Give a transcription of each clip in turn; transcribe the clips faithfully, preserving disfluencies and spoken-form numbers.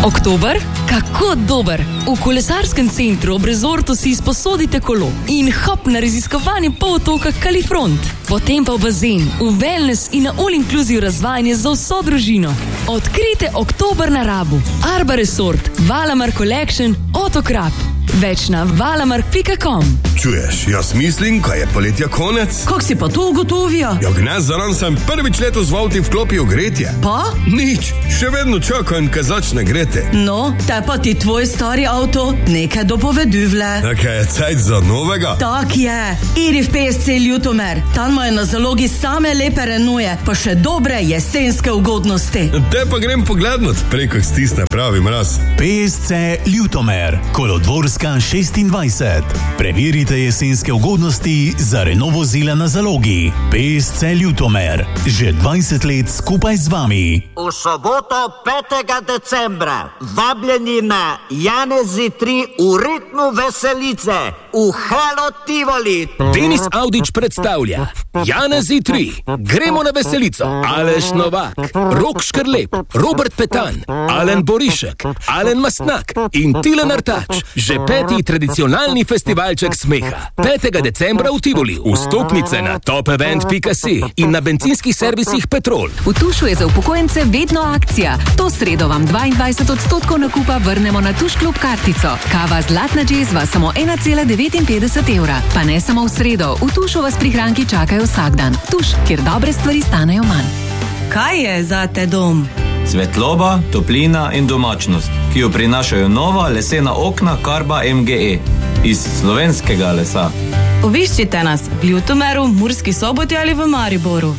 Oktober? Kako dober! V kolesarskem centru ob rezortu si izposodite kolo in hop na raziskovanje polotoka Kalifront. Potem pa v bazen, v wellness in na all-inclusive razvajanje za vso družino. Odkrite oktober na Rabu. Arba Resort, Valamar Collection, Otokrap. Več na valamark pika com. Čuješ, jaz mislim, kaj je poletja konec. Kako si pa to ugotovil? Ja, gnez zaran sem prvič letos v avti vklopil gretje. Pa? Nič, še vedno čakam, kaj začne greti. No, te pa ti tvoj stari avto nekaj dopoveduvle. Nekaj je cajt za novega? Tak je. Iri v P S C Ljutomer. Tam imajo na zalogi same lepe renuje, pa še dobre jesenske ugodnosti. Te pa grem poglednot, preko stisne pravi mraz. P S C Ljutomer, Kolodvorska šestindvajset. Preverite jesenske ugodnosti za Renault vozila na zalogi. P S C Ljutomer, že dvajset let skupaj z vami. V soboto petega decembra vabljeni na Janezi tri v ritmu veselice v Halo Tivoli. Denis Audić predstavlja Janezi tri. Gremo na veselico. Aleš Novak, Rok Škrlep, Robert Petan, Alen Borišek, Alen Mastnak in Tilen Artač. Že peti tradicionalni festivalček smeha. petega decembra v Tivoli. Vstopnice na top event pika si in na bencinskih servisih Petrol. V Tušu je za upokojence vedno akcija. To sredo vam dvaindvajset odstotkov nakupa vrnemo na Tuš klub kartico. Kava Zlatna džezva samo ena cela devetinpetdeset evra. Pa ne samo v sredo, v Tušu vas prihranki čakajo vsak dan. Tuš, kjer dobre stvari stanejo manj. Kaj je za te dom? Svetloba, toplina in domačnost, ki jo prinašajo nova lesena okna Karba M G E iz slovenskega lesa. Obiščite nas v Ljutomeru, Murski Soboti ali v Mariboru.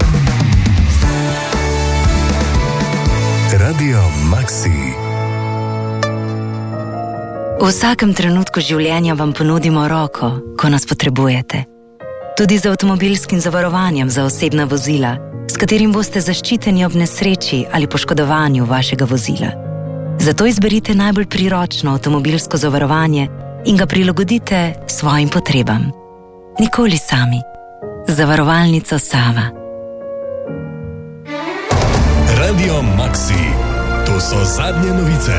Radio Maxi. V vsakem trenutku življenja vam ponudimo roko, ko nas potrebujete. Tudi z avtomobilskim zavarovanjem za osebna vozila, s katerim boste zaščiteni ob nesreči ali poškodovanju vašega vozila. Zato izberite najbolj priročno avtomobilsko zavarovanje in ga prilagodite svojim potrebam. Nikoli sami. Zavarovalnica Sava. Radio Maxi. To so zadnje novice.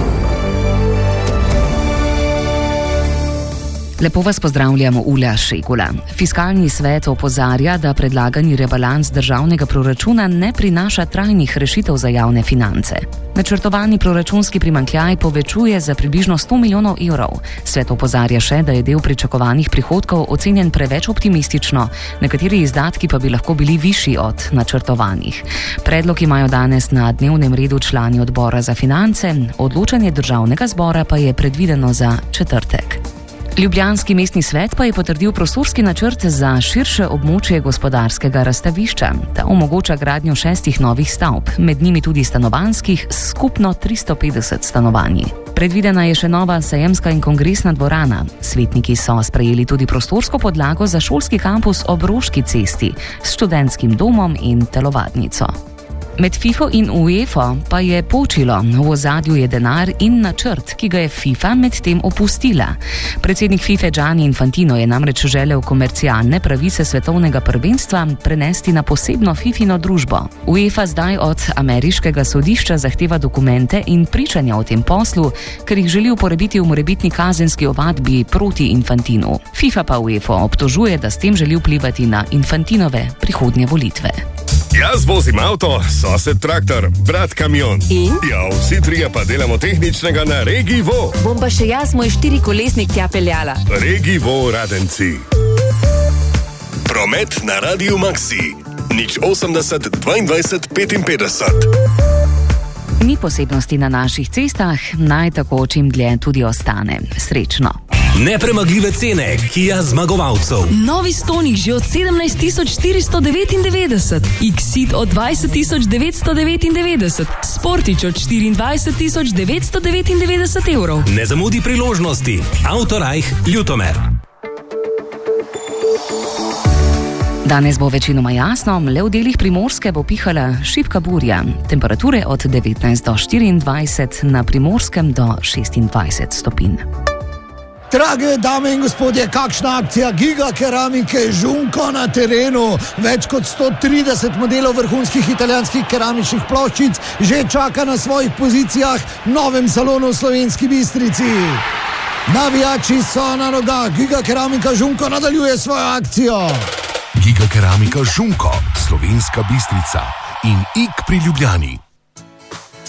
Lepo vas pozdravljamo, Ula Šegula. Fiskalni svet opozarja, da predlagani rebalans državnega proračuna ne prinaša trajnih rešitev za javne finance. Načrtovani proračunski primanjkljaj povečuje za približno sto milijonov evrov. Svet opozarja še, da je del pričakovanih prihodkov ocenjen preveč optimistično, nekateri izdatki pa bi lahko bili višji od načrtovanih. Predlog imajo danes na dnevnem redu člani odbora za finance, odločanje državnega zbora pa je predvideno za četrtek. Ljubljanski mestni svet pa je potrdil prostorski načrt za širše območje gospodarskega razstavišča. Ta omogoča gradnjo šestih novih stavb, med njimi tudi stanovanjskih, skupno tristo petdeset stanovanji. Predvidena je še nova sejemska in kongresna dvorana. Svetniki so sprejeli tudi prostorsko podlago za šolski kampus ob Roški cesti s študentskim domom in telovadnico. Med FIFO in UEFA pa je počilo. V ozadju je denar in načrt, ki ga je FIFA medtem opustila. Predsednik FIFA Gianni Infantino je namreč želel komercialne pravice svetovnega prvenstva prenesti na posebno FIFino družbo. UEFA zdaj od ameriškega sodišča zahteva dokumente in pričanja o tem poslu, ker jih želi uporabiti v morebitni kazenski ovadbi proti Infantinu. FIFA pa UEFA obtožuje, da s tem želi vplivati na Infantinove prihodnje volitve. Jaz vozim avto, sosed traktor, brat kamion. In? Ja, vsi trije pa delamo tehničnega na Regivo. Bom pa še jaz moj štirikolesnik tja peljala. Regivo Radenci. Promet na Radio Maxi. Nič osemdeset dvaindvajset petinpetdeset. Ni posebnosti na naših cestah, naj tako čim dlje tudi ostane. Srečno. Nepremagljive cene Kia zmagovalcev. Novi Stonic že od sedemnajst tisoč štiristo devetindevetdeset, X-Ceed od dvajset tisoč devetsto devetindevetdeset, Sportič od štiriindvajset tisoč devetsto devetindevetdeset evrov. Ne zamudi priložnosti. Autorajh Ljutomer. Danes bo večinoma jasno, le v delih Primorske bo pihala šibka burja. Temperature od devetnajst do štiriindvajset, na Primorskem do šestindvajset stopinj. Drage dame in gospodje, kakšna akcija Giga keramike Žunko na terenu. Več kot sto trideset modelov vrhunskih italijanskih keramičnih ploščic že čaka na svojih pozicijah v novem salonu v Slovenski Bistrici. Navijači so na nogah, Giga keramika Žunko nadaljuje svojo akcijo. Giga keramika Žunko, Slovenska Bistrica in I K pri Ljubljani.